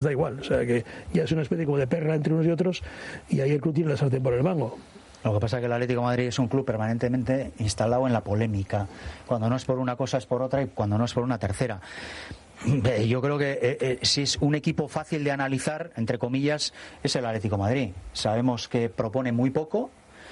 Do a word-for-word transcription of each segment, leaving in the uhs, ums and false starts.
da igual, o sea que ya es una especie como de perra entre unos y otros, y ahí el club tiene la sartén por el mango. Lo que pasa es que el Atlético de Madrid es un club permanentemente instalado en la polémica. Cuando no es por una cosa es por otra, y cuando no es por una tercera. Yo creo que eh, eh, si es un equipo fácil de analizar, entre comillas, es el Atlético de Madrid. Sabemos que propone muy poco,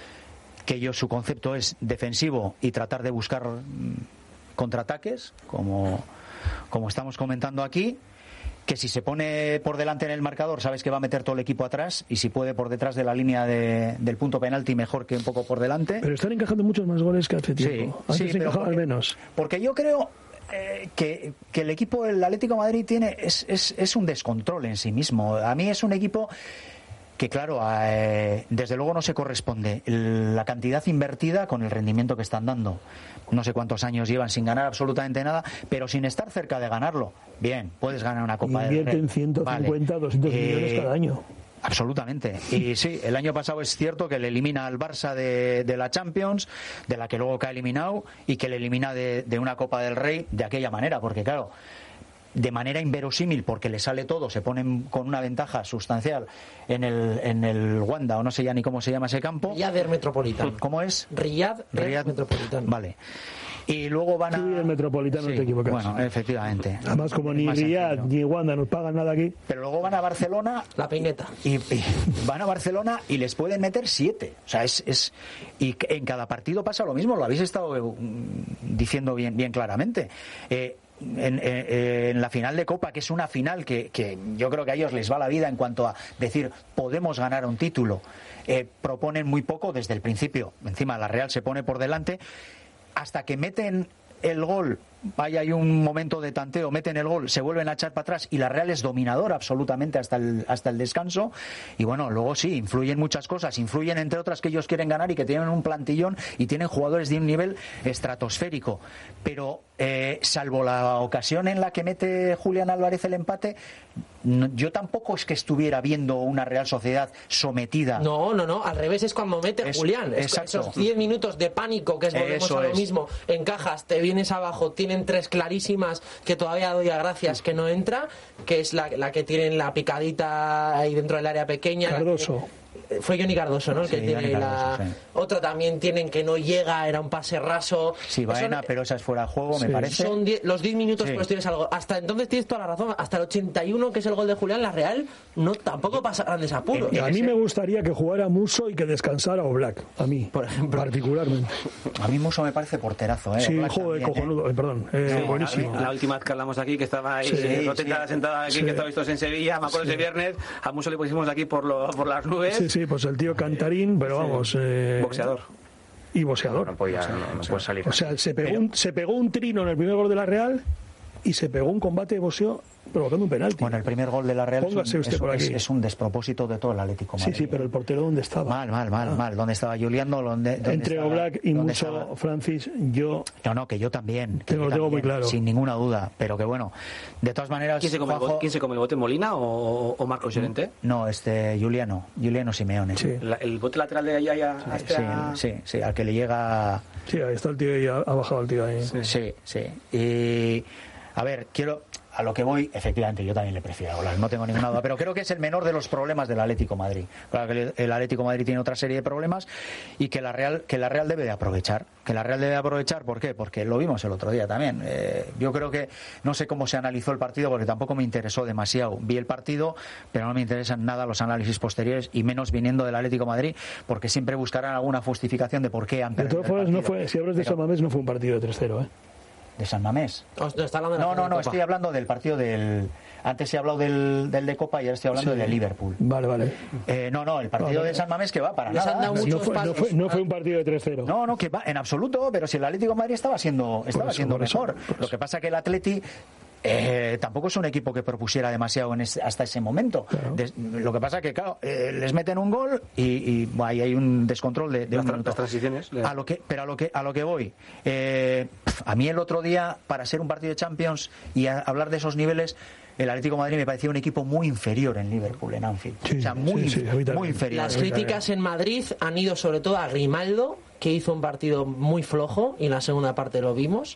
que ellos, su concepto es defensivo y tratar de buscar mm, contraataques, como, como estamos comentando aquí, que si se pone por delante en el marcador sabes que va a meter todo el equipo atrás, y si puede por detrás de la línea de, del punto penalti mejor que un poco por delante. Pero están encajando muchos más goles que hace tiempo. Sí, Antes sí, encajaban porque, menos. Porque yo creo eh, que, que el equipo del Atlético de Madrid tiene es, es, es un descontrol en sí mismo. A mí es un equipo que, claro, eh, desde luego no se corresponde la cantidad invertida con el rendimiento que están dando. No sé cuántos años llevan sin ganar absolutamente nada, pero sin estar cerca de ganarlo. Bien, puedes ganar una Copa del Rey. Invierten ciento cincuenta, vale. doscientos eh, millones cada año. Absolutamente. Y sí, el año pasado es cierto que le elimina al Barça de, de la Champions, de la que luego cae eliminado, y que le elimina de, de una Copa del Rey de aquella manera, porque claro, de manera inverosímil, porque le sale todo, se ponen con una ventaja sustancial en el, en el Wanda, o no sé ya ni cómo se llama ese campo. Riyadh Metropolitano. ¿Cómo es? Riyadh, Riyadh Metropolitano. Vale. Y luego van a... Sí, el Metropolitano, sí, no te equivocas. Bueno, efectivamente. Además, como ni Riyadh ni Wanda nos pagan nada aquí. Pero luego van a Barcelona... La peineta. Y, y van a Barcelona y les pueden meter siete. O sea, es... es y en cada partido pasa lo mismo, lo habéis estado diciendo bien, bien claramente. Eh, En, en, en la final de Copa, que es una final que, que yo creo que a ellos les va la vida en cuanto a decir podemos ganar un título, eh, proponen muy poco desde el principio. Encima la Real se pone por delante, hasta que meten el gol, vaya, hay un momento de tanteo, meten el gol, se vuelven a echar para atrás, y la Real es dominadora absolutamente hasta el, hasta el descanso. Y bueno, luego sí, influyen muchas cosas, influyen entre otras que ellos quieren ganar y que tienen un plantillón y tienen jugadores de un nivel estratosférico, pero eh, salvo la ocasión en la que mete Julián Álvarez el empate, no, yo tampoco es que estuviera viendo una Real Sociedad sometida. No, no, no, al revés, es cuando mete es, Julián, es, esos diez minutos de pánico, que es volvemos Eso a lo es. mismo, encajas, te vienes abajo, tienen tres clarísimas que todavía doy a gracias que no entra, que es la, la que tienen la picadita ahí dentro del área pequeña. Cardoso. Que, fue Johnny Cardoso, ¿no? El sí, que tiene Cardoso, la... sí. Otra también tienen que no llega, era un pase raso. Sí, Baena, Son... pero esa es fuera de juego, sí. me parece. Son diez, los diez minutos, sí. Pues tienes algo. Hasta entonces tienes toda la razón. Hasta el ochenta y uno, que es el gol de Julián, la Real no tampoco pasa grandes apuros. Eh, a mí me gustaría que jugara Musso y que descansara Oblak. A mí, por ejemplo, particularmente. A mí Musso me parece porterazo, ¿eh? Sí, Oblak juego de también, cojonudo, eh, perdón. Eh, sí, buenísimo. La última vez que hablamos aquí, que estaba ahí, sí, Roteta sí. sentada aquí, sí. que estaba vistos en Sevilla, me acuerdo sí. ese viernes, a Musso le pusimos aquí por, lo, por las nubes. Sí, sí, pues el tío cantarín, pero sí. vamos. Eh, boxeador. Y boxeador. No, podía, no, no puede salir. O sea, se pegó, pero... un, se pegó un trino en el primer gol de la Real y se pegó un combate de boxeo provocando un penalti. Bueno, el primer gol de la Real Póngase es, usted un, por es, aquí. es un despropósito de todo el Atlético Madrid. Sí, sí, pero el portero ¿dónde estaba? Mal, mal, mal, ah. mal. ¿Dónde estaba Julián? ¿Dónde, dónde Entre estaba, Oblak y Musso, Francis, yo... No, no, que yo también. Que tengo, yo tengo también, muy claro. Sin ninguna duda. Pero que bueno, de todas maneras... ¿Quién se come, Juanjo... el, ¿quién se come el bote, Molina o, o Marcos Llorente? No, este, Juliano. Juliano Simeone. Sí. La, el bote lateral de allá ya... Sí, sí, a... sí, sí, al que le llega... Sí, ahí está el tío y ha, ha bajado el tío ahí. Sí, sí. sí. Y... A ver, quiero... A lo que voy, efectivamente, yo también le prefiero a Oblak, no tengo ninguna duda, pero creo que es el menor de los problemas del Atlético Madrid. Claro que el Atlético Madrid tiene otra serie de problemas y que la Real que la Real debe de aprovechar. Que la Real debe de aprovechar, ¿por qué? Porque lo vimos el otro día también. Eh, yo creo que, no sé cómo se analizó el partido, porque tampoco me interesó demasiado. Vi el partido, pero no me interesan nada los análisis posteriores, y menos viniendo del Atlético Madrid, porque siempre buscarán alguna justificación de por qué han perdido. De todas formas, no fue, si hablas de San Mamés, no fue un partido de tres cero, ¿eh? ¿De San Mamés? No, está hablando de no, no, no, Copa. estoy hablando del partido del... Antes he hablado del, del de Copa y ahora estoy hablando sí. del de Liverpool. Vale, vale. Eh, no, no, el partido vale. de San Mamés que va para Les nada. han dado No muchos fue, no, fue, no fue un partido de tres cero. No, no, que va en absoluto, pero si el Atlético de Madrid estaba siendo, estaba eso, siendo mejor. Eso, Lo que pasa que el Atleti... Eh, tampoco es un equipo que propusiera demasiado en ese, hasta ese momento. Claro. Des, lo que pasa que claro, eh, les meten un gol y, y bueno, ahí hay un descontrol de, de las, un minuto. las transiciones. Le... A lo que, pero a lo que a lo que voy. Eh, a mí el otro día, para ser un partido de Champions y a, hablar de esos niveles, el Atlético de Madrid me parecía un equipo muy inferior en Liverpool, en Anfield. Sí, o sea, muy, sí, sí, muy inferior. Las críticas en Madrid han ido sobre todo a Grimaldo, que hizo un partido muy flojo y en la segunda parte lo vimos.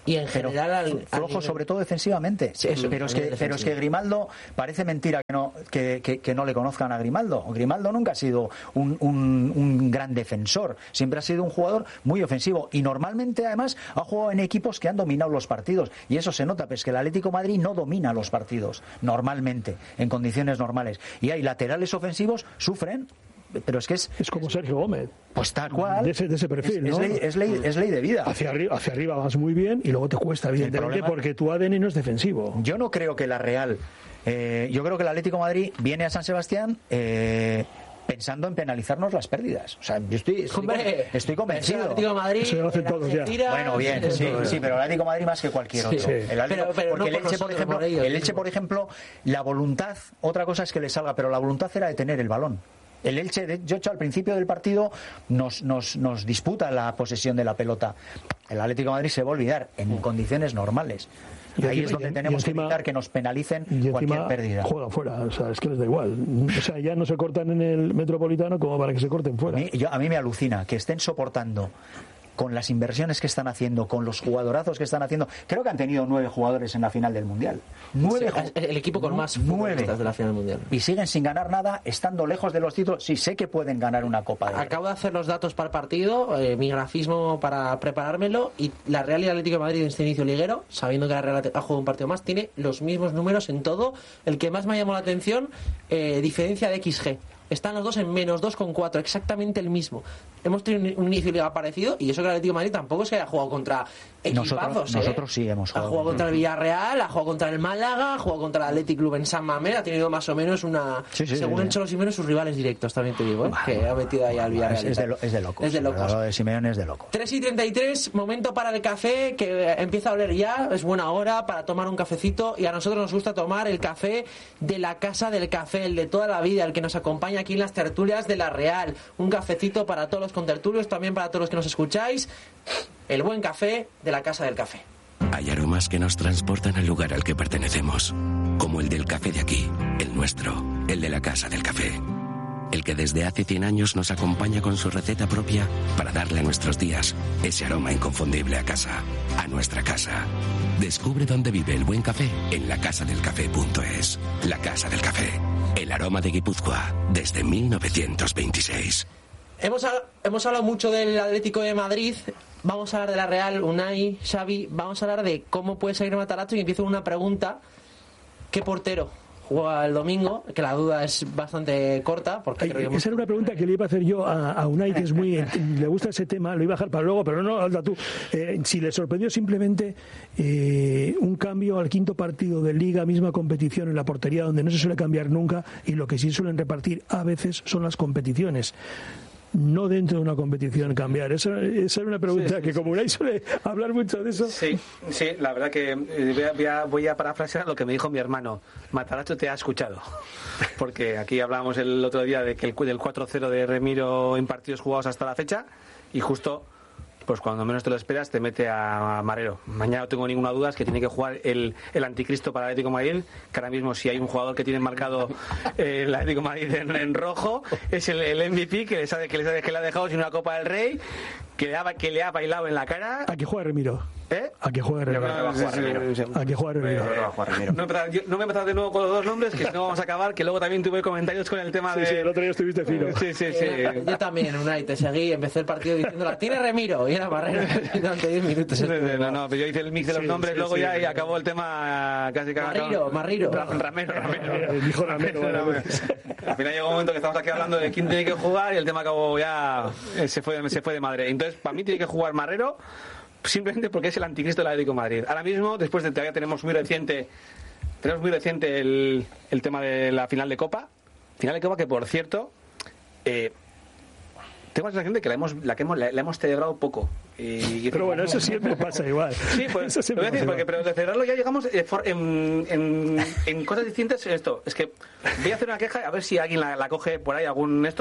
Y en general al, flojo al sobre todo defensivamente. Sí, eso, pero, es que, pero es que Grimaldo, parece mentira que no, que, que, que no le conozcan a Grimaldo. Grimaldo nunca ha sido un, un, un gran defensor, siempre ha sido un jugador muy ofensivo y normalmente además ha jugado en equipos que han dominado los partidos y eso se nota, pero es que el Atlético de Madrid no domina los partidos normalmente, en condiciones normales. Y hay laterales ofensivos, sufren. Pero es que es... Es como Sergio Gómez. Pues tal cual. De ese, de ese perfil, es, ¿no? Es ley, es, ley, es ley de vida. Hacia arriba, hacia arriba vas muy bien y luego te cuesta, evidentemente, porque tu A D N no es defensivo. Yo no creo que la Real... Eh, yo creo que el Atlético de Madrid viene a San Sebastián... Eh, pensando en penalizarnos las pérdidas. O sea, yo estoy, estoy, Hombre, estoy convencido. El Atlético de Madrid, eso lo hacen todos ya. Bueno, bien, sí, sí, pero el Atlético de Madrid más que cualquier otro. Sí, sí. El Atlético, pero, pero porque no el Elche, por ejemplo, por el Elche, por ejemplo, la voluntad, otra cosa es que le salga, pero la voluntad era de tener el balón. El Elche, de hecho, al principio del partido nos, nos, nos disputa la posesión de la pelota. El Atlético de Madrid se va a olvidar en condiciones normales. Y ahí es donde tenemos encima, que evitar que nos penalicen y cualquier pérdida. Juegan fuera, o sea, es que les da igual. O sea, ya no se cortan en el Metropolitano como para que se corten fuera. A mí, yo, a mí me alucina que estén soportando con las inversiones que están haciendo, con los jugadorazos que están haciendo. Creo que han tenido nueve jugadores en la final del Mundial. Nueve, sí, el equipo con más nueve de la final del Mundial. Y siguen sin ganar nada, estando lejos de los títulos. Sí, sé que pueden ganar una Copa de Acabo de hacer los datos para el partido, eh, mi grafismo para preparármelo, y la Real y el Atlético de Madrid en este inicio liguero, sabiendo que la Real ha jugado un partido más, tiene los mismos números en todo. El que más me ha llamado la atención, eh, diferencia de X G. Están los dos en menos dos coma cuatro, exactamente el mismo. Hemos tenido un inicio de liga parecido y eso que el Atlético de Madrid tampoco es que haya jugado contra equipazos. Nosotros, ¿eh? nosotros sí hemos jugado. Ha jugado contra el Villarreal, ha jugado contra el Málaga, ha jugado contra el Athletic Club en San Mamés, ha tenido más o menos una... Sí, sí, según sí, el Cholo Simeone, sus rivales directos, también te digo, ¿eh? Bueno, que ha metido ahí al Villarreal. Es, es, de, lo, es de locos. Es de locos. Lo de Simeone es de locos. tres y treinta y tres, momento para el café, que empieza a oler ya, es buena hora para tomar un cafecito, y a nosotros nos gusta tomar el café de la Casa del Café, el de toda la vida, el que nos acompaña aquí en las tertulias de la Real. Un cafecito para todos los contertulios, también para todos los que nos escucháis. El buen café de la Casa del Café. Hay aromas que nos transportan al lugar al que pertenecemos, como el del café de aquí, el nuestro, el de la Casa del Café. El que desde hace cien años nos acompaña con su receta propia para darle a nuestros días ese aroma inconfundible a casa, a nuestra casa. Descubre dónde vive el buen café en la casa del café punto es. La Casa del Café, el aroma de Guipúzcoa desde mil novecientos veintiséis. Hemos, hemos hablado mucho del Atlético de Madrid, vamos a hablar de la Real, Unai, Xavi, vamos a hablar de cómo puede salir Matarazzo, y empiezo con una pregunta: ¿qué portero juega el domingo? Que la duda es bastante corta, porque Ay, creo que... esa era una pregunta que le iba a hacer yo a, a Unai, que es muy le gusta ese tema, lo iba a dejar para luego, pero no, habla tú. Eh, si le sorprendió simplemente eh, un cambio al quinto partido de Liga, misma competición en la portería, donde no se suele cambiar nunca, y lo que sí suelen repartir a veces son las competiciones. No dentro de una competición cambiar. Esa, esa era una pregunta sí, sí, que, como Unai suele hablar mucho de eso. Sí, sí, la verdad que voy a, voy a, voy a parafrasear lo que me dijo mi hermano. Matarazzo te ha escuchado. Porque aquí hablábamos el otro día de que el, del cuatro cero de Remiro en partidos jugados hasta la fecha, y justo, pues cuando menos te lo esperas, te mete a Marrero. Mañana no tengo ninguna duda, es que tiene que jugar el, el anticristo para el Atlético de Madrid, que ahora mismo, si hay un jugador que tiene marcado eh, el Atlético de Madrid en, en rojo, es el, el M V P, que le sabe que le sabe que le ha dejado sin una Copa del Rey, que le ha, que le ha bailado en la cara. ¿A qué juega Remiro? ¿Eh? ¿A qué juega Remiro? ¿A qué juega Remiro? No me empezar de nuevo con los dos nombres, que si no vamos a acabar, que luego también tuve comentarios con el tema sí, de... Sí, el otro día estuviste fino. Sí, sí, sí. Eh, yo también, Unai, te seguí, empecé el partido diciéndola, tiene Remiro, y era Barrero durante diez minutos. No, no, pero yo hice el mix de los sí, nombres sí, luego sí, ya sí, y acabó el tema casi casi... Marriro, Marriro. Ramero, Ramero. Dijo Ramero. Al final llegó un momento que estamos aquí hablando de quién tiene que jugar y el tema acabó ya... Se fue, se fue de madre. Entonces, para mí tiene que jugar Marrero, simplemente porque es el anticristo del Atlético de Madrid. Ahora mismo, después de todavía tenemos muy reciente tenemos muy reciente el, el tema de la final de Copa. Final de Copa que, por cierto, eh, tengo la sensación de que la hemos, la que hemos, la, la hemos celebrado poco. Y, pero bueno, eso siempre pasa igual. Sí, pues, eso lo voy a decir, porque, pero de celebrarlo ya llegamos en, en, en cosas distintas. Esto, es que voy a hacer una queja, a ver si alguien la, la coge por ahí, algún esto.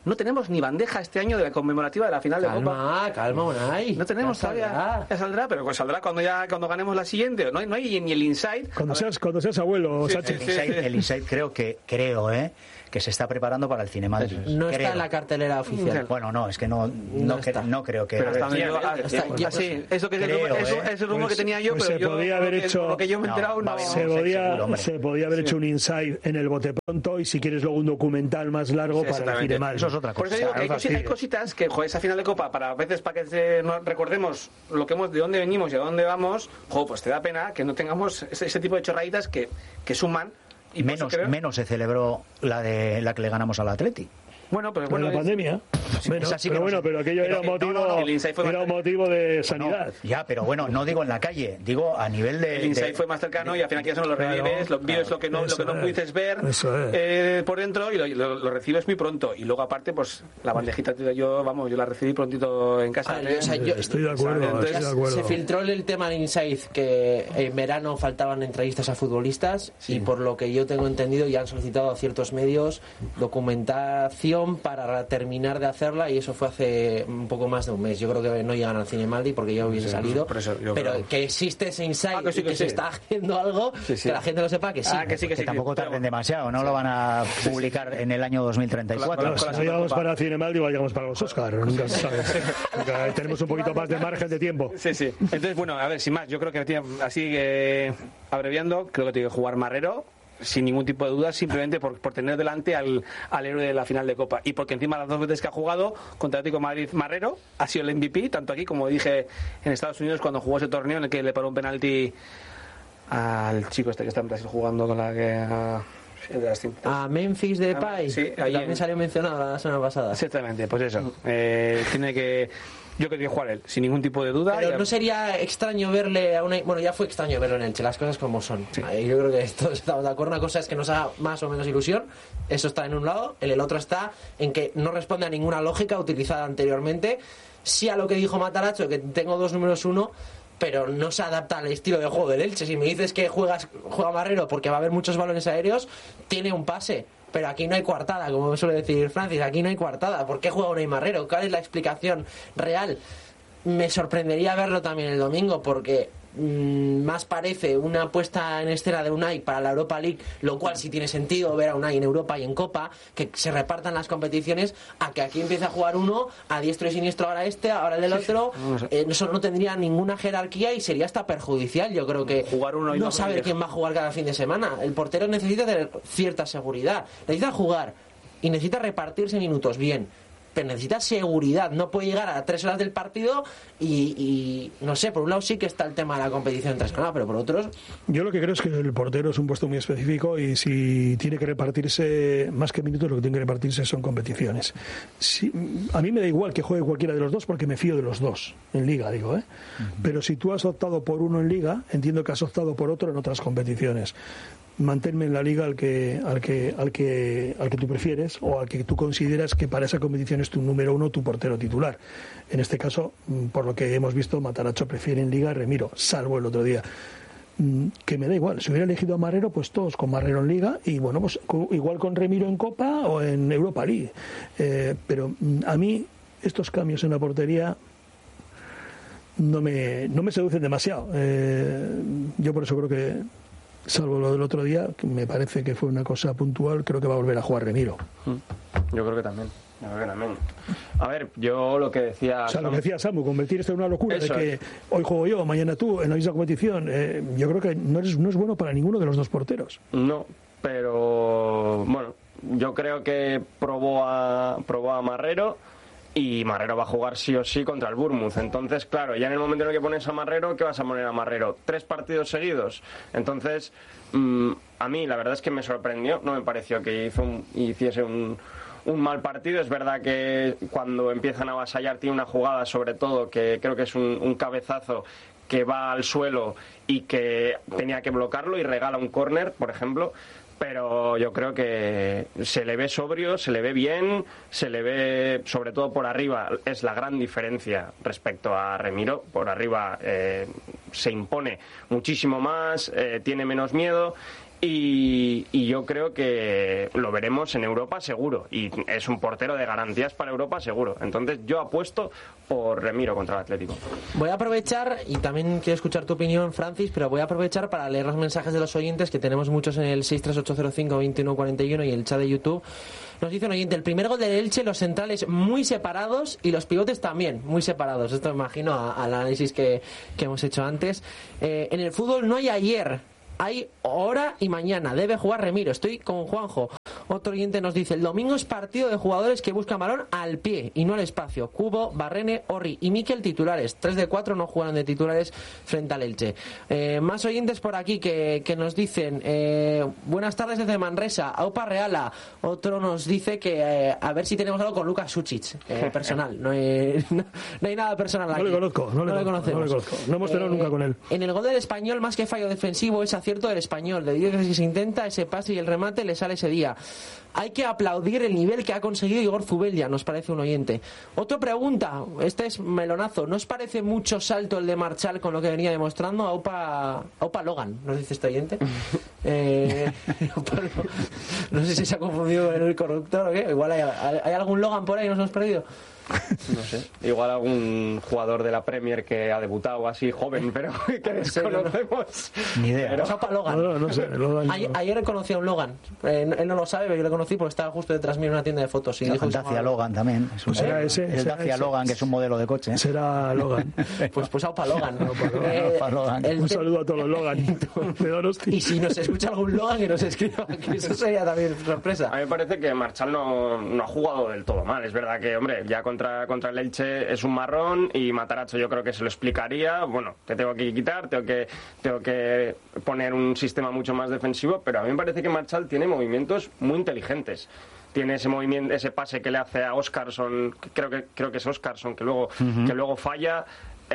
no tenemos ni bandeja este año de la conmemorativa de la final calma, de Copa. Calma, Unai. No tenemos ya todavía. Saldrá. Ya saldrá, pero pues saldrá cuando ya cuando ganemos la siguiente. No hay, no hay ni el inside. Cuando seas, cuando seas abuelo, sí, Sánchez. El inside, el inside creo que, creo, ¿eh? que se está preparando para el Cinemadrid. No creo. está en la cartelera oficial. Bueno, no, es que no, no, no, que, no creo que... Pero hasta yo, está, ya, sí, eso que es el rumor, eso, es el rumor pues, que tenía yo, pues pero se yo, podía haber que, hecho, lo que yo me he enterado, no, no. Se podía, seguro, se podía haber sí. hecho un inside en el bote pronto y si quieres luego un documental más largo sí, para el Cinemadrid. Eso es otra cosa. Por eso digo que hay, cositas, hay cositas que, joder, esa final de Copa, para a veces para que se, no, recordemos lo que hemos, de dónde venimos y a dónde vamos, joder, pues te da pena que no tengamos ese, ese tipo de chorraditas que, que suman. Y menos, creo... menos se celebró la de la que le ganamos al Atleti. Bueno, pero bueno, la es... pandemia. Sí, bueno, sí pero bueno, pero aquello pero, era, motivo, no, no, no. era un motivo de sanidad. No, ya, pero bueno, no digo en la calle, digo a nivel de... El Inside de, fue más cercano de, y al final ya son los revives, claro, los vives claro, lo que no, lo que no pudiste ver eh, por dentro y lo, lo, lo recibes muy pronto. Y luego aparte, pues la bandejita yo, vamos, yo la recibí prontito en casa. Ah, ¿eh? O sea, yo, estoy de acuerdo, entonces, estoy de acuerdo. Se filtró el tema de Inside que en verano faltaban entrevistas a futbolistas sí. y por lo que yo tengo entendido ya han solicitado a ciertos medios documentación para terminar de hacerla y eso fue hace un poco más de un mes. Yo creo que no llegan al Cinemaldi porque ya hubiese sí, salido, eso, pero creo. Que existe ese insight ah, que, sí, que, que sí. se está haciendo algo, sí, sí. que la gente lo sepa que sí. Ah, que sí, que, que sí, tampoco tarden pero... demasiado, no sí. lo van a publicar en el año dos mil treinta y cuatro. Bueno, si no llegamos para Cinemaldi o llegamos para los Oscar, nunca se sabe. Tenemos un poquito más de margen de tiempo. Sí, sí. Entonces, bueno, a ver, sin más, yo creo que así eh, abreviando, creo que tiene que jugar Marrero sin ningún tipo de duda, simplemente por, por tener delante al, al héroe de la final de Copa y porque encima las dos veces que ha jugado contra Atlético de Madrid, Marrero ha sido el M V P, tanto aquí como dije en Estados Unidos cuando jugó ese torneo en el que le paró un penalti al chico este que está en Brasil jugando con la que... Uh, de las a Memphis Depay, sí, también en... salió mencionado la semana pasada. Exactamente, pues eso. Eh, tiene que... Yo quería jugar él, sin ningún tipo de duda. Pero ya... no sería extraño verle a una... Bueno, ya fue extraño verlo en Elche, las cosas como son. Sí. Yo creo que todos estamos de acuerdo. Una cosa es que nos haga más o menos ilusión, eso está en un lado. En el otro está en que no responde a ninguna lógica utilizada anteriormente. Sí a lo que dijo Matarazzo, que tengo dos números uno, pero no se adapta al estilo de juego del Elche. Si me dices que juegas juega Marrero porque va a haber muchos balones aéreos, tiene un pase. Pero aquí no hay coartada, como suele decir Francis, aquí no hay coartada. ¿Por qué juega Unai Marrero? ¿Cuál es la explicación real? Me sorprendería verlo también el domingo porque mmm, más parece una puesta en escena de Unai para la Europa League, lo cual sí tiene sentido ver a Unai en Europa y en Copa, que se repartan las competiciones, a que aquí empiece a jugar uno a diestro y siniestro, ahora este, ahora el del otro. Eh, eso no tendría ninguna jerarquía y sería hasta perjudicial. Yo creo que jugar uno y no saber quién va a jugar cada fin de semana. El portero necesita tener cierta seguridad, necesita jugar y necesita repartirse minutos bien, pero necesita seguridad. No puede llegar a tres horas del partido y, y no sé, por un lado sí que está el tema de la competición entrescalada, pero por otros... Yo lo que creo es que el portero es un puesto muy específico y si tiene que repartirse más que minutos, lo que tiene que repartirse son competiciones. Si, a mí me da igual que juegue cualquiera de los dos porque me fío de los dos en Liga, digo, ¿eh? Uh-huh. Pero si tú has optado por uno en Liga, entiendo que has optado por otro en otras competiciones. Manténme en la liga al que al que al que al que tú prefieres o al que tú consideras que para esa competición es tu número uno, tu portero titular. En este caso, por lo que hemos visto, Matarazzo prefiere en liga a Remiro, salvo el otro día. Que me da igual, si hubiera elegido a Marrero, pues todos con Marrero en liga y bueno, pues igual con Remiro en Copa o en Europa League. Eh, pero a mí estos cambios en la portería no me no me seducen demasiado. Eh, yo por eso creo que, salvo lo del otro día, que me parece que fue una cosa puntual, creo que va a volver a jugar Remiro. Yo creo que también. Yo creo que también. A ver, yo lo que decía... O sea, lo que decía Samu, convertir esto en una locura Eso de que es. hoy juego yo, mañana tú, en la misma competición, eh, yo creo que no es, no es bueno para ninguno de los dos porteros. No, pero bueno, yo creo que probó a, probó a Marrero y Marrero va a jugar sí o sí contra el Bournemouth. Entonces, claro, ya en el momento en el que pones a Marrero, ¿qué vas a poner a Marrero? ¿Tres partidos seguidos? Entonces, mmm, a mí la verdad es que me sorprendió, no me pareció que hizo un, hiciese un, un mal partido. Es verdad que cuando empiezan a avasallar tiene una jugada, sobre todo, que creo que es un, un cabezazo que va al suelo y que tenía que bloquearlo y regala un córner, por ejemplo. Pero yo creo que se le ve sobrio, se le ve bien, se le ve sobre todo por arriba. Es la gran diferencia respecto a Remiro. Por arriba eh, se impone muchísimo más, eh, tiene menos miedo Y, y yo creo que lo veremos en Europa seguro, y es un portero de garantías para Europa seguro. Entonces yo apuesto por Remiro contra el Atlético. Voy a aprovechar, y también quiero escuchar tu opinión, Francis, pero voy a aprovechar para leer los mensajes de los oyentes, que tenemos muchos en el seis tres ocho cero cinco dos uno cuatro uno y el chat de YouTube. Nos dice un oyente: el primer gol del Elche, los centrales muy separados y los pivotes también muy separados. Esto me imagino a, al análisis que, que hemos hecho antes. Eh, en el fútbol no hay ayer, hay hora y mañana. Debe jugar Remiro. Estoy con Juanjo. Otro oyente nos dice: el domingo es partido de jugadores que buscan balón al pie y no al espacio. Cubo, Barrene, Orri y Mikel titulares. Tres de cuatro no jugaron de titulares frente al Elche. Eh, más oyentes por aquí que, que nos dicen: eh, buenas tardes desde Manresa, Aupa Reala. Otro nos dice que eh, a ver si tenemos algo con Lucas Sučić, eh, personal. No hay, no, no hay nada personal aquí. No le conozco, no, no le, le conocemos. No le conozco. No hemos tenido eh, nunca con él. En el gol del Español, más que fallo defensivo, es acierto del Español. De diez veces que se intenta, ese pase y el remate le sale ese día. Hay que aplaudir el nivel que ha conseguido Igor Zubeldia, nos parece un oyente. Otra pregunta, este es melonazo: ¿no os parece mucho salto el de Marchal con lo que venía demostrando? Aupa, Aupa Logan, nos dice este oyente. eh, no sé si se ha confundido en el corruptor o qué. Igual hay, hay algún Logan por ahí, nos hemos perdido. No sé, igual algún jugador de la Premier que ha debutado así joven, pero que desconocemos. Ni idea. Pero Aupa Logan. No, no, no sé, Logan ayer, ayer conocí a un Logan. Eh, él no lo sabe, pero yo lo conocí porque estaba justo detrás mío en una tienda de fotos. Y el dijo Dacia Logan también. Es un pues será ese, el será Dacia ese. Logan, que es un modelo de coche. Será Logan. Pues, pues Aupa Logan. Aupa Logan. Eh, Aupa Logan. el Un te- saludo a todos los Logan. De Donosti. Y si nos escucha algún Logan, que nos escriba, que eso sería también sorpresa. A mí me parece que Marchal no, no ha jugado del todo mal. Es verdad que, hombre, ya contra, contra el Elche es un marrón, y Matarazzo yo creo que se lo explicaría. Bueno, te tengo que quitar, tengo que, tengo que poner un sistema mucho más defensivo, pero a mí me parece que Marchal tiene movimientos muy inteligentes. Tiene ese movimiento, ese pase que le hace a Óscarson, creo que creo que es Óscarson, que luego uh-huh. que luego falla.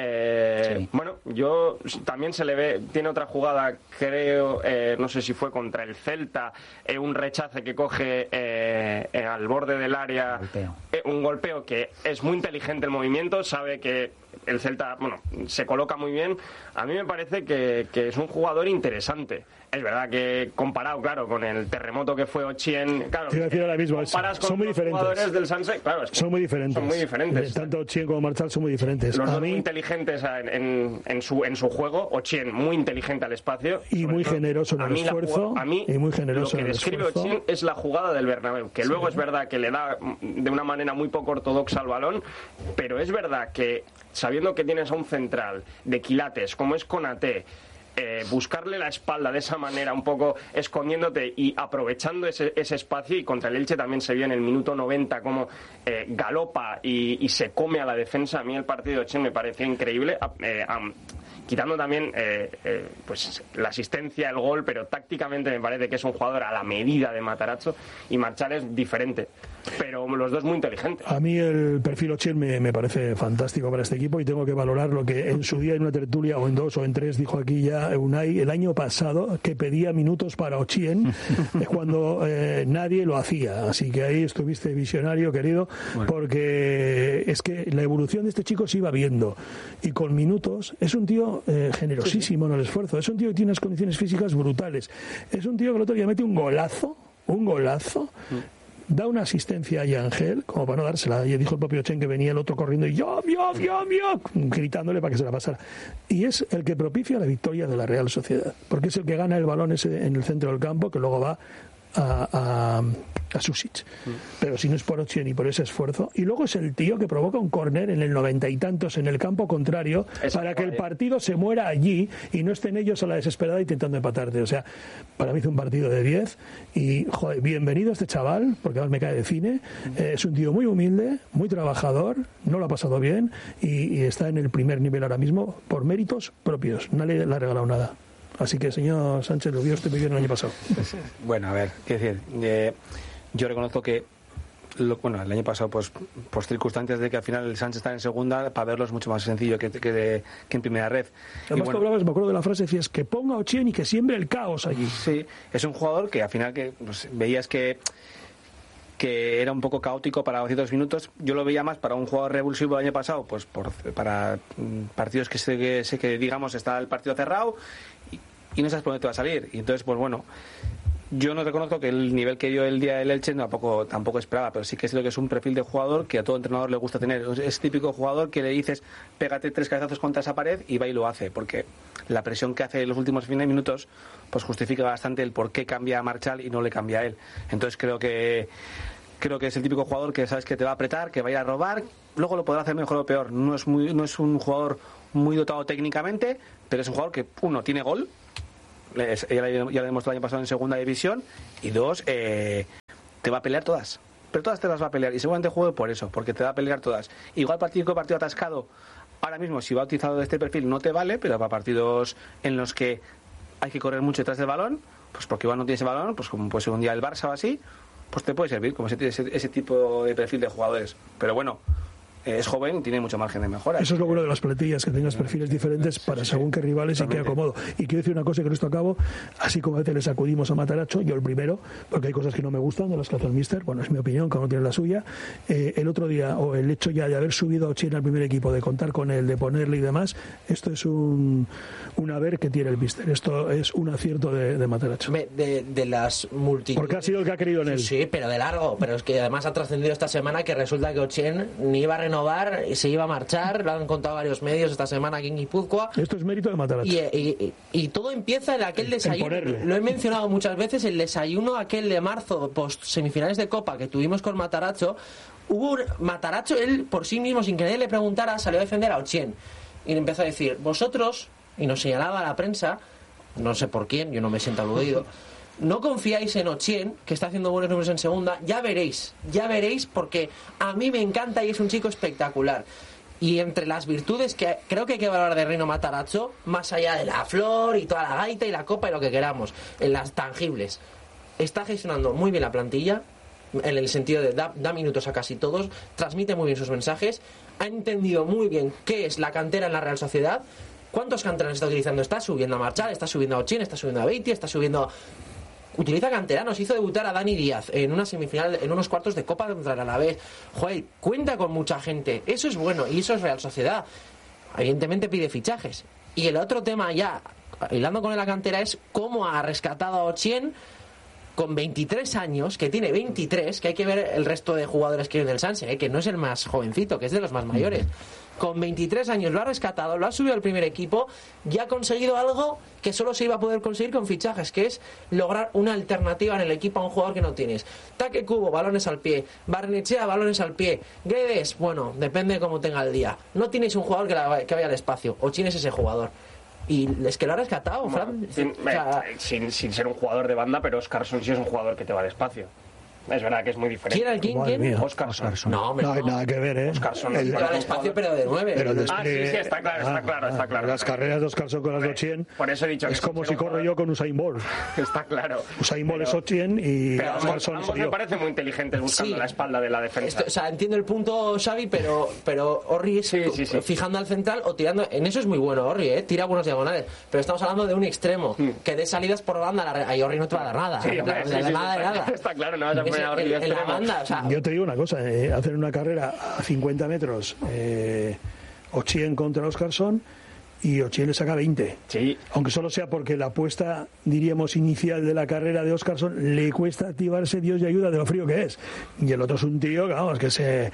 Eh, sí. Bueno, yo también se le ve, tiene otra jugada, creo, eh, no sé si fue contra el Celta, eh, un rechace que coge eh, eh, al borde del área, golpeo. Eh, un golpeo que es muy inteligente el movimiento, sabe que el Celta, bueno, se coloca muy bien. A mí me parece que, que es un jugador interesante. Es verdad que comparado, claro, con el terremoto que fue Ochien, claro, te iba a decir ahora mismo, es, son muy diferentes. Jugadores del Sanse, claro, es que son muy diferentes. Son muy diferentes. Tanto Ochien como Marchal son muy diferentes. Los a dos mí, muy inteligentes en, en, en, su, en su juego. Ochien muy inteligente al espacio. Y muy todo, generoso en el esfuerzo. La, a mí, y muy generoso lo que en el describe esfuerzo. Ochien es la jugada del Bernabéu, que sí. Luego es verdad que le da de una manera muy poco ortodoxa al balón, pero es verdad que sabiendo que tienes a un central de quilates como es Konaté, eh, buscarle la espalda de esa manera, un poco escondiéndote y aprovechando ese, ese espacio, y contra el Elche también se vio en el minuto noventa como eh, galopa y, y se come a la defensa. A mí el partido de Ochien me pareció increíble, eh, um, quitando también eh, eh, pues la asistencia, el gol, pero tácticamente me parece que es un jugador a la medida de Matarazzo, y Marchal es diferente, pero los dos muy inteligentes. A mí el perfil Ochien me, me parece fantástico para este equipo, y tengo que valorar lo que en su día en una tertulia, o en dos o en tres, dijo aquí ya Unai el año pasado, que pedía minutos para Ochien cuando eh, nadie lo hacía. Así que ahí estuviste visionario, querido, bueno. Porque es que la evolución de este chico se iba viendo, y con minutos es un tío Eh, generosísimo sí, sí. en el esfuerzo. Es un tío que tiene unas condiciones físicas brutales. Es un tío que el otro día mete un golazo, un golazo, mm. da una asistencia a Yangel, como para no dársela. Y dijo el propio Chen que venía el otro corriendo y yo, yo, yo, yo, gritándole para que se la pasara. Y es el que propicia la victoria de la Real Sociedad, porque es el que gana el balón ese en el centro del campo, que luego va a, a, a Sušić. Mm. Pero si no es por Ochien y por ese esfuerzo. Y luego es el tío que provoca un córner en el noventa y tantos en el campo contrario, Esa para que el partido se muera allí y no estén ellos a la desesperada intentando empatarte. O sea, para mí hizo un partido de diez y, joder, bienvenido este chaval, porque además me cae de cine. Mm. Eh, es un tío muy humilde, muy trabajador, no lo ha pasado bien y, y está en el primer nivel ahora mismo por méritos propios. Nadie le ha regalado nada. Así que, señor Sánchez, lo vio usted muy bien el año pasado. Bueno, a ver, qué decir, eh, yo reconozco que lo, bueno, el año pasado, pues por circunstancias de que al final el Sánchez está en segunda, para verlo es mucho más sencillo que, que, de, que en primera red. Además, bueno, tú hablabas, me acuerdo de la frase, decías que ponga a Ochien y que siembre el caos allí. Sí, es un jugador que al final que pues, veías que que era un poco caótico para ciertos minutos. Yo lo veía más para un jugador revulsivo el año pasado, pues por para partidos que sé que, sé que digamos está el partido cerrado y, y no sabes por dónde te va a salir. Y entonces, pues bueno, yo no reconozco que el nivel que dio el día del Elche tampoco, tampoco esperaba, pero sí que es lo que es un perfil de jugador que a todo entrenador le gusta tener. Es típico jugador que le dices, pégate tres cabezazos contra esa pared y va y lo hace, porque la presión que hace en los últimos fines de minutos pues justifica bastante el por qué cambia a Marchal y no le cambia a él. Entonces creo que creo que es el típico jugador que sabes que te va a apretar, que va a ir a robar, luego lo podrá hacer mejor o peor. No es muy, no es un jugador muy dotado técnicamente, pero es un jugador que, uno, tiene gol, ya lo demostró el año pasado en segunda división, y dos, eh, te va a pelear todas, pero todas te las va a pelear, y seguramente juegue por eso, porque te va a pelear todas. Igual partido partido atascado, ahora mismo si va utilizado de este perfil no te vale, pero para partidos en los que hay que correr mucho detrás del balón, pues porque igual no tienes el balón, pues como puede ser un día el Barça o así, pues te puede servir como ese, ese, ese tipo de perfil de jugadores. Pero bueno, es joven y tiene mucho margen de mejora. Eso es lo bueno de las plantillas, que tengas perfiles diferentes para según qué rivales y qué acomodo. Y quiero decir una cosa que con esto acabo, así como a veces le sacudimos a Matarazzo, yo el primero, porque hay cosas que no me gustan de las que hace el míster, bueno, es mi opinión, cada uno tiene la suya. Eh, el otro día, o el hecho ya de haber subido a Ochien al primer equipo, de contar con él, de ponerle y demás, esto es un, un haber que tiene el míster. Esto es un acierto de, de Matarazzo. De, de las multitudes. Porque ha sido el que ha querido en él. Sí, pero de largo. Pero es que además ha trascendido esta semana que resulta que Ochien ni iba a renovar, se iba a marchar, lo han contado varios medios esta semana aquí en Guipúzcoa. Esto es mérito de Matarazzo. Y, y, y todo empieza en aquel desayuno. Lo he mencionado muchas veces, el desayuno aquel de marzo, post semifinales de Copa que tuvimos con Matarazzo. Hubo Matarazzo, él por sí mismo, sin que nadie le preguntara, salió a defender a Ochien. Y le empezó a decir, vosotros, y nos señalaba a la prensa, no sé por quién, yo no me siento aludido, no confiáis en Ochien, que está haciendo buenos números en segunda, ya veréis, ya veréis, porque a mí me encanta y es un chico espectacular. Y entre las virtudes que creo que hay que valorar de Reino Matarazzo, más allá de la flor y toda la gaita y la copa y lo que queramos, en las tangibles, está gestionando muy bien la plantilla, en el sentido de da, da minutos a casi todos, transmite muy bien sus mensajes, ha entendido muy bien qué es la cantera en la Real Sociedad, cuántos canteranos está utilizando, está subiendo a Marchal, está subiendo a Ochien, está subiendo a Beatty, está subiendo... Utiliza canteranos, hizo debutar a Dani Díaz en una semifinal, en unos cuartos de Copa contra el Alavés. Joder, cuenta con mucha gente, eso es bueno y eso es Real Sociedad. Evidentemente pide fichajes. Y el otro tema ya, hilando con la cantera, es cómo ha rescatado a Ochien con veintitrés años, que tiene veintitrés, que hay que ver el resto de jugadores que hay en el Sanse, ¿eh? Que no es el más jovencito, que es de los más mayores. Con veintitrés años lo ha rescatado, lo ha subido al primer equipo y ha conseguido algo que solo se iba a poder conseguir con fichajes, que es lograr una alternativa en el equipo a un jugador que no tienes. Taque Cubo, balones al pie. Barnechea, balones al pie. Guedes, bueno, depende de cómo tenga el día. No tienes un jugador que, la, que vaya al espacio. O tienes ese jugador. Y es que lo ha rescatado, Fran. Sin, o sea, sin, sin ser un jugador de banda, pero Oscarson sí es un jugador que te va despacio. Es verdad que es muy diferente. ¿Quién era el quién? Oscarson. No, no hay nada que ver, ¿eh? Oscarson. El, el espacio, pero de nueve. Pero el ah, sí, sí, está claro, está claro, está claro. Las carreras de Oscarson con las de Ochien. Por eso he dicho que es como si corro yo con Usain Bolt. Está claro. Usain Bolt es Ochien y pero Oscarson ambos soy me yo. parece muy inteligentes buscando sí. la espalda de la defensa. Esto, o sea, entiendo el punto, Xavi, pero, pero Orri es sí, sí, sí. fijando al central o tirando. En eso es muy bueno, Orri, ¿eh? Tira buenos diagonales. Pero estamos hablando de un extremo mm. que dé salidas por banda. La, ahí Orri no te va a dar nada. Sí, de, hombre, de, sí, de sí, nada, sí, de está, nada. Está claro, no vas a poner a Orri en, de en la extremo. banda, o sea, yo te digo una cosa, eh, hacer una carrera a cincuenta metros, eh, Ochien contra Oscarson, y Ochien le saca veinte. Sí. Aunque solo sea porque la apuesta, diríamos, inicial de la carrera de Oscarson le cuesta activarse, Dios y ayuda, de lo frío que es. Y el otro es un tío, vamos, que se...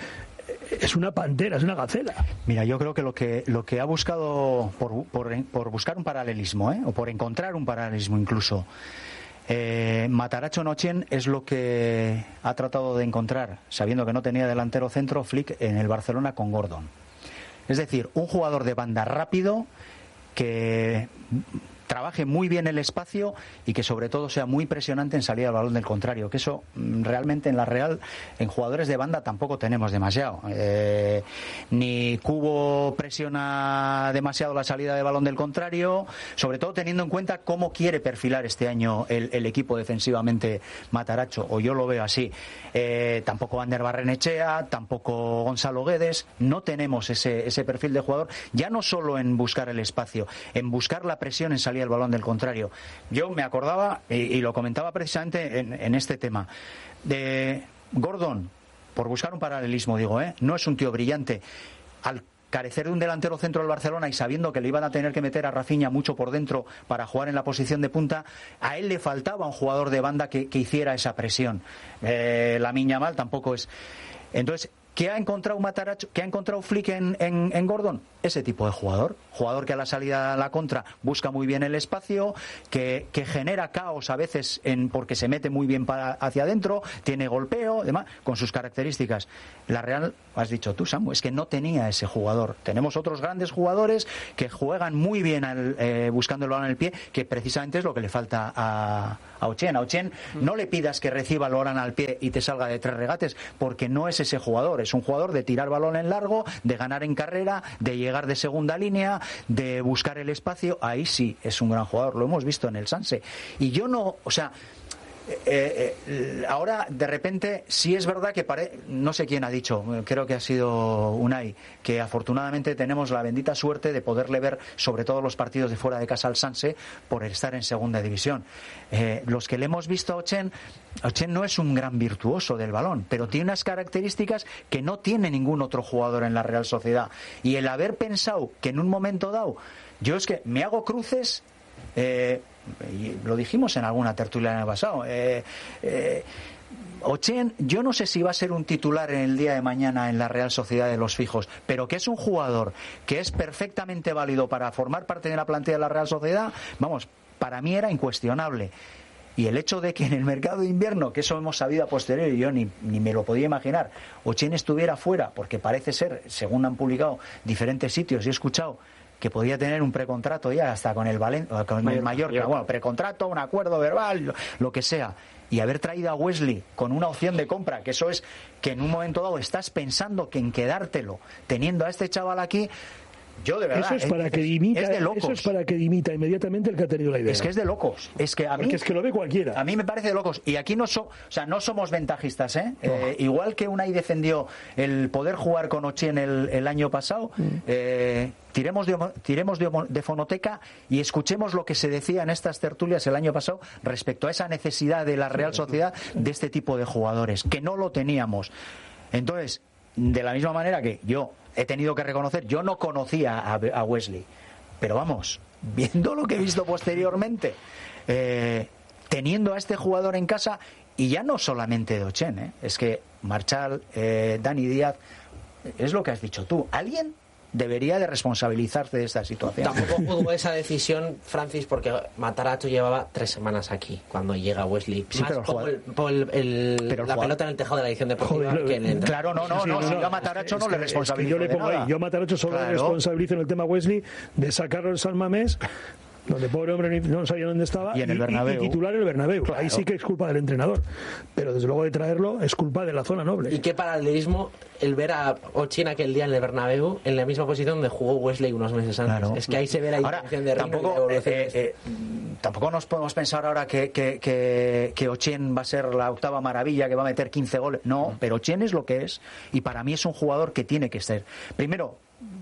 es una pantera, es una gacela. Mira, yo creo que lo que lo que ha buscado, por, por, por buscar un paralelismo, ¿eh? o por encontrar un paralelismo incluso, Eh, Matarazzo en Ochien es lo que ha tratado de encontrar, sabiendo que no tenía delantero centro, Flick en el Barcelona con Gordon. Es decir, un jugador de banda rápido que trabaje muy bien el espacio y que sobre todo sea muy presionante en salida al balón del contrario, que eso realmente en la Real, en jugadores de banda tampoco tenemos demasiado. Eh, ni Cubo presiona demasiado la salida de balón del contrario, sobre todo teniendo en cuenta cómo quiere perfilar este año el, el equipo defensivamente Matarazzo, o yo lo veo así. Eh, tampoco Ander Barrenechea, tampoco Gonzalo Guedes, no tenemos ese, ese perfil de jugador, ya no solo en buscar el espacio, en buscar la presión en salida el balón del contrario. Yo me acordaba y, y lo comentaba precisamente en, en este tema de Gordon, por buscar un paralelismo digo, ¿eh? No es un tío brillante. Al carecer de un delantero centro del Barcelona y sabiendo que le iban a tener que meter a Rafinha mucho por dentro para jugar en la posición de punta, a él le faltaba un jugador de banda que, que hiciera esa presión. Eh, Lamine Yamal tampoco es. Entonces, ¿qué ha encontrado Matarazzo? ¿Qué ha encontrado Flick en, en, en Gordon? Ese tipo de jugador. Jugador que a la salida a la contra busca muy bien el espacio, que, que genera caos a veces en, porque se mete muy bien para, hacia adentro, tiene golpeo, demás, con sus características. La Real, has dicho tú, Samu, es que no tenía ese jugador. Tenemos otros grandes jugadores que juegan muy bien al, eh, buscando el balón en el pie, que precisamente es lo que le falta a, a Ochen. A Ochen mm. no le pidas que reciba el balón al pie y te salga de tres regates, porque no es ese jugador. Es un jugador de tirar balón en largo, de ganar en carrera, de llegar de segunda línea, de buscar el espacio. Ahí sí es un gran jugador, lo hemos visto en el Sanse. Y yo no, o sea, eh, eh, ahora de repente sí es verdad que pare... no sé quién ha dicho, creo que ha sido Unai, que afortunadamente tenemos la bendita suerte de poderle ver sobre todo los partidos de fuera de casa al Sanse por estar en segunda división. Eh, los que le hemos visto a Ochen, Ochen no es un gran virtuoso del balón, pero tiene unas características que no tiene ningún otro jugador en la Real Sociedad, y el haber pensado que en un momento dado, yo es que me hago cruces, eh, y lo dijimos en alguna tertulia el año pasado, eh, eh, Ochen, yo no sé si va a ser un titular en el día de mañana en la Real Sociedad de los fijos, pero que es un jugador que es perfectamente válido para formar parte de la plantilla de la Real Sociedad, vamos, para mí era incuestionable. Y el hecho de que en el mercado de invierno, que eso hemos sabido a posteriori, yo ni, ni me lo podía imaginar, Ochen estuviera fuera, porque parece ser, según han publicado diferentes sitios y he escuchado, que podía tener un precontrato ya hasta con el Valen, con el Mallorca, bueno, precontrato, un acuerdo verbal, lo, lo que sea, y haber traído a Wesley con una opción de compra, que eso es que en un momento dado estás pensando que en quedártelo, teniendo a este chaval aquí, yo de verdad, eso es para es, que dimita, es de locos. Eso es para que dimita inmediatamente el que ha tenido la idea. Es que es de locos. Es que a mí, Porque es que lo ve cualquiera. A mí me parece de locos. Y aquí no, so, o sea, no somos ventajistas, ¿eh? No. eh igual que Unai defendió el poder jugar con Ochen el, el año pasado, mm. eh, tiremos, de, tiremos de, de fonoteca y escuchemos lo que se decía en estas tertulias el año pasado respecto a esa necesidad de la Real Sociedad de este tipo de jugadores, que no lo teníamos. Entonces, de la misma manera que yo he tenido que reconocer, yo no conocía a, a Wesley, pero vamos, viendo lo que he visto posteriormente, eh, teniendo a este jugador en casa, y ya no solamente de Ochen, ¿eh? Es que Marchal, eh, Dani Díaz, es lo que has dicho tú, alguien debería de responsabilizarse de esta situación. Tampoco juzgo esa decisión, Francis, porque Matarazzo llevaba tres semanas aquí cuando llega Wesley. Sí, Más pero como el, por el, el, pero el la jugador... pelota en el tejado de la edición deportiva. Joder, que en el... Claro, no, no, sí, no, no, si yo a Matarazzo no le responsabilizo. Yo le pongo ahí, yo a Matarazzo solo claro. le responsabilizo en el tema Wesley de sacarlo en San Mamés, donde pobre hombre no sabía dónde estaba, y en el Bernabéu, y, y titular el Bernabéu. Claro. Ahí sí que es culpa del entrenador, pero desde luego de traerlo es culpa de la zona noble. Y qué paralelismo el ver a Ochen aquel día en el Bernabéu en la misma posición donde jugó Wesley unos meses antes. Claro. Es que ahí se ve la diferencia de ritmo. Tampoco, eh, eh, tampoco nos podemos pensar ahora que, que, que, que Ochen va a ser la octava maravilla, que va a meter quince goles. No, pero Ochen es lo que es, y para mí es un jugador que tiene que ser. Primero,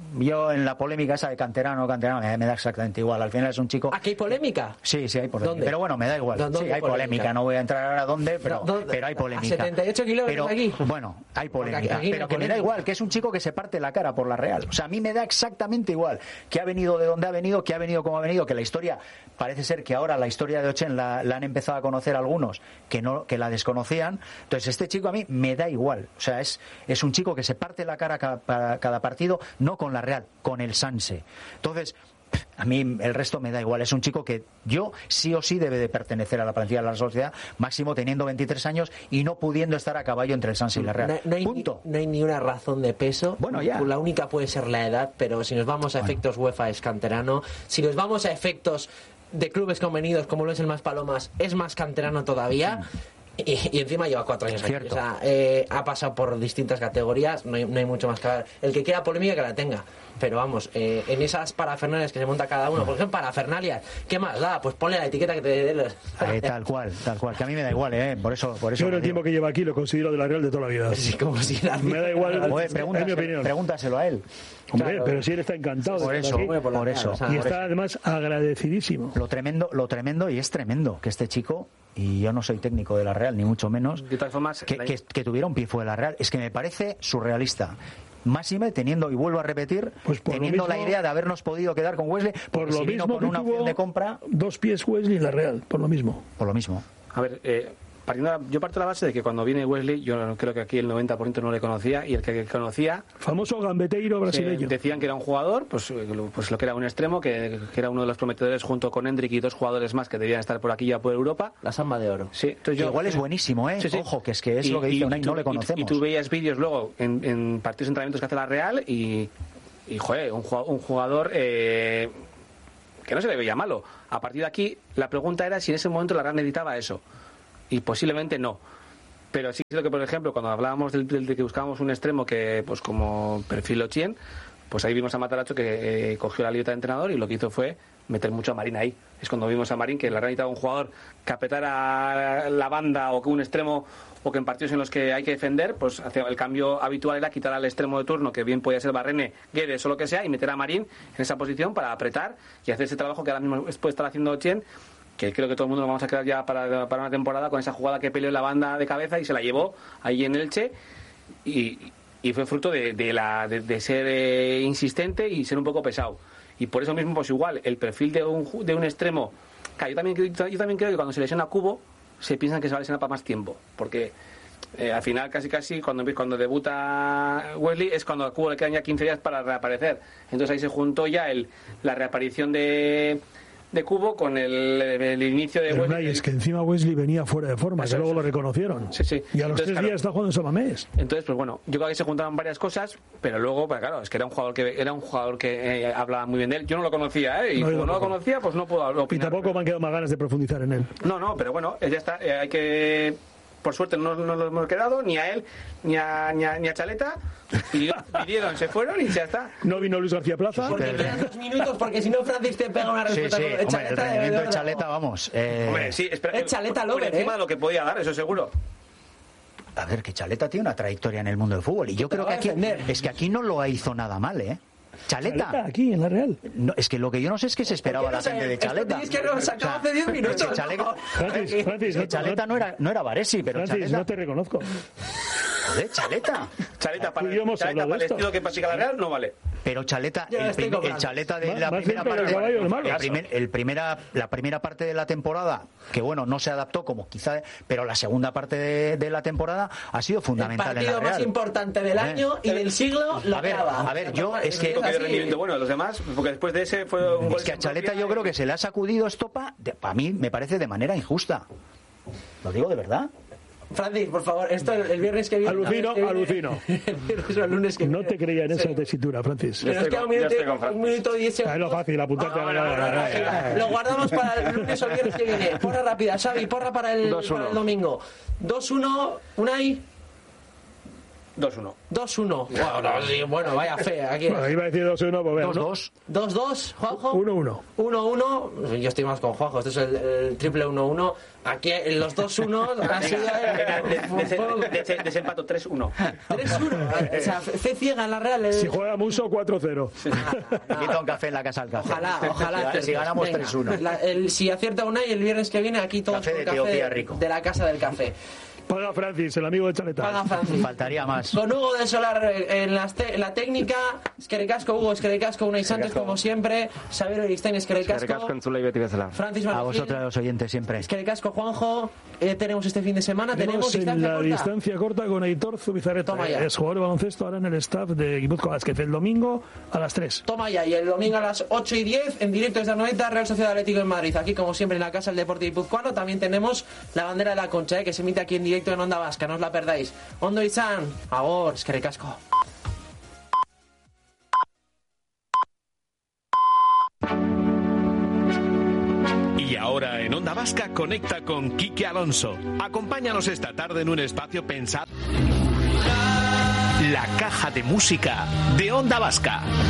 yo en la polémica esa de canterano o canterano me, me da exactamente igual. Al final es un chico... ¿Aquí hay polémica? Sí, sí hay polémica. ¿Dónde? Pero bueno, me da igual. ¿Dónde sí, hay polémica? polémica. No voy a entrar ahora dónde, pero, ¿Dónde? pero hay polémica. ¿A setenta y ocho kilómetros pero, aquí? Bueno, hay polémica. Aquí, aquí pero que polémica. me da igual, que es un chico que se parte la cara por la Real. O sea, a mí me da exactamente igual que ha venido de donde ha venido, que ha venido como ha venido, que la historia... Parece ser que ahora la historia de Ochen la, la han empezado a conocer algunos que no que la desconocían. Entonces, este chico a mí me da igual. O sea, es, es un chico que se parte la cara cada, cada partido, no con la Real, con el Sanse. Entonces, a mí el resto me da igual. Es un chico que yo sí o sí debe de pertenecer a la plantilla de la sociedad, máximo teniendo veintitrés años y no pudiendo estar a caballo entre el Sanse y la Real. No, no hay, Punto. Ni, no hay ni una razón de peso. Bueno, ya. La única puede ser la edad, pero si nos vamos a bueno. efectos UEFA es canterano. Si nos vamos a efectos de clubes convenidos como lo es el Maspalomas, es más canterano todavía. Y, y encima lleva cuatro años aquí. O sea, eh, ha pasado por distintas categorías, no hay, no hay mucho más que hablar. El que quiera polémica que la tenga. Pero vamos, eh, en esas parafernalias que se monta cada uno, por ejemplo, parafernalias, ¿qué más da? Pues ponle la etiqueta que te dé los... eh, tal cual, tal cual, que a mí me da igual, ¿eh? Por eso, por eso. Yo en el tiempo que lleva aquí lo considero de la Real de toda la vida. Sí, como si la... Me da igual, Oye, es mi opinión. Pregúntaselo a él. Hombre, claro. Pero si él está encantado por de eso, aquí, por, por eso. O sea, y está eso. Además agradecidísimo. Lo tremendo, lo tremendo y es tremendo que este chico, y yo no soy técnico de la Real, ni mucho menos, de todas formas, que, la... que, que tuviera un pifo de la Real. Es que me parece surrealista. máxime teniendo, y vuelvo a repetir, pues teniendo mismo, la idea de habernos podido quedar con Wesley, por lo si mismo con que una opción de compra. Dos pies Wesley en la Real, por lo mismo. Por lo mismo. A ver, eh, partiendo, yo parto de la base de que cuando viene Wesley, yo creo que aquí el noventa por ciento no le conocía, y el que conocía... Famoso gambeteiro brasileño. Decían que era un jugador, pues, pues lo que era un extremo, que, que era uno de los prometedores junto con Hendrik y dos jugadores más que debían estar por aquí ya por Europa. La samba de oro. Sí, entonces yo, igual es buenísimo, ¿eh? Sí, sí. Ojo, que es que es y, lo que dice Unai, tú, no le conocemos. Y, y tú veías vídeos luego en, en partidos de entrenamientos que hace la Real y, y joder, un jugador, un jugador eh, que no se le veía malo. A partir de aquí, la pregunta era si en ese momento la Real necesitaba eso. Y posiblemente no. Pero sí creo que, por ejemplo, cuando hablábamos del, del de que buscábamos un extremo que, pues como perfil Ochien, pues ahí vimos a Matarazzo que eh, cogió la libreta de entrenador y lo que hizo fue meter mucho a Marín ahí. Es cuando vimos a Marín que la Real necesitaba un jugador que apretara la banda o que un extremo, o que en partidos en los que hay que defender, pues el cambio habitual era quitar al extremo de turno, que bien podía ser Barrene, Guedes o lo que sea, y meter a Marín en esa posición para apretar y hacer ese trabajo que ahora mismo puede estar haciendo Ochien, que creo que todo el mundo lo vamos a quedar ya para, para una temporada con esa jugada que peleó en la banda de cabeza y se la llevó ahí en Elche, y, y fue fruto de, de, la, de, de ser eh, insistente y ser un poco pesado. Y por eso mismo, pues igual, el perfil de un, de un extremo, claro, yo también, yo también creo que cuando se lesiona Cubo, se piensan que se va a lesionar para más tiempo, porque eh, al final casi casi cuando, cuando debuta Wesley es cuando a Cubo le quedan ya quince días para reaparecer. Entonces ahí se juntó ya el, la reaparición de... de Cubo con el, el inicio de Pero Wesley. Es que encima Wesley venía fuera de forma, Eso, que luego eso. lo reconocieron. Sí, sí. Y a los Entonces, tres claro, días está jugando en Samamés. Entonces, pues bueno, yo creo que se juntaron varias cosas, pero luego, pues claro, es que era un jugador que era un jugador que eh, hablaba muy bien de él. Yo no lo conocía, ¿eh? Y No, como yo no lo tampoco. conocía, pues no puedo opinar. Y tampoco me han quedado más ganas de profundizar en él. No, no, pero bueno, ya está. Eh, hay que... Por suerte no nos lo hemos quedado, ni a él, ni a, ni a, ni a Chaleta. Pidieron, pidieron, se fueron y ya está. No vino Luis García Plaza. Porque quedan dos minutos, porque si no Francis te pega una Sí, respuesta. sí, con- hombre, el Chaleta de rendimiento de verdad. Chaleta, vamos. eh, Hombre, sí, espera, Es Chaleta por, Lover, por encima ¿eh? de lo que podía dar, eso seguro. A ver, que Chaleta tiene una trayectoria en el mundo del fútbol y yo Te creo va que a aquí defender. es que aquí no lo hizo nada mal, ¿eh? Chaleta, Chaleta, aquí, en la Real. no, es que lo que yo no sé es qué se esperaba ¿Por qué la no gente sé? de Esto Chaleta. tenéis que nos acaba hace diez minutos, Es que Chaleta, ¿no? Francis, Francis, es que no- Chaleta no era, no era Baresi, pero Francis, Chaleta. no te reconozco. Joder, Chaleta. Chaleta para, Tú y yo hemos Chaleta hablado para de el esto. estilo que practica la Real no vale. Pero Chaleta, Yo el, estoy prim- el comprando. Chaleta de Más- la más primera cerca del parte, caballo del malo. el primer- el primera, la primera parte de la temporada, que bueno, no se adaptó como quizá, pero la segunda parte de, de la temporada ha sido El fundamental en la partido más Real. importante del Eh. año y del siglo lo A ver, graba. a ver, yo es que- Un toque de así. rendimiento bueno de los demás, porque después de ese fue un gol Es que a sin Chaleta propia yo creo y- que se le ha sacudido estopa, para mí me parece de manera injusta. Lo digo de verdad. Francis, por favor, esto el, el viernes que viene. Alucino, el viernes que alucino. viene- El viernes o el lunes que No viene. te creía en esa Sí. tesitura, Francis. Que nos estoy queda un con- yo minuto, estoy con un Francis. minuto y diez Ah, segundos. es lo fácil, apuntarte Ah, a la- no, no, no, no, venga, lo guardamos para el lunes o el viernes que viene. Porra rápida, Xavi, porra para el, dos uno. para el domingo. dos uno, Unai. dos uno. dos uno. Bueno, no, sí, bueno, vaya fe. Aquí. Bueno, iba a decir dos uno, pues Dos, ¿no? dos. dos dos, Juanjo. uno uno. uno uno. Yo estoy más con Juanjo. Este es el, el triple uno uno. Aquí en los dos unos. Así. Desempato tres uno. tres uno. O sea, fe ciega en la Real. el- Si juega Muso, cuatro cero. Invito a un café en la casa del café. Ojalá, ojalá. Si, aciertes. ganamos Venga. tres uno. La- el- si acierta Unai, el viernes que viene, aquí todos Café con de café Etiopía rico. de la casa del café. Paga Francis, el amigo de Chaleta. Paga Francis. Faltaría más. Con Hugo del Solar eh, en, las te- en la técnica, Esquericasco, Hugo Esquericasco, Unai Sánchez, como siempre, Xavier Oristein, Esquericasco, Eskerrik asko y Beti bezala. Francis A Marroquín, vosotros, los oyentes, siempre. Esquericasco, Juanjo. Eh, tenemos este fin de semana, tenemos, Tenemos en distancia la corta. distancia corta con Aitor Zubizarreta. Toma ya. Es jugador de baloncesto ahora en el staff de Guipúzcoa Basket. El domingo a las tres. Toma ya, y el domingo a las ocho y diez en directo desde la noventa, Real Sociedad Atlético en Madrid. Aquí, como siempre, en la Casa del Deporte Guipuzcoano. También tenemos la bandera de la Concha, eh, que se emite aquí en directo en Onda Vasca. No os la perdáis. Ondo Izan, agor, eskerrik-asko. Y ahora en Onda Vasca conecta con Quique Alonso. Acompáñanos esta tarde en un espacio pensado. La caja de música de Onda Vasca.